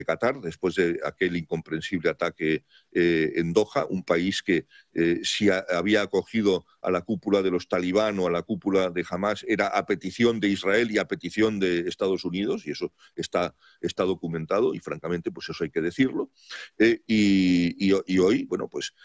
Qatar, después de aquel incomprensible ataque en Doha, un país que si había acogido a la cúpula de los talibán o a la cúpula de Hamas era a petición de Israel y a petición de Estados Unidos, y eso está documentado, y francamente pues eso hay que decirlo. Y hoy, bueno, pues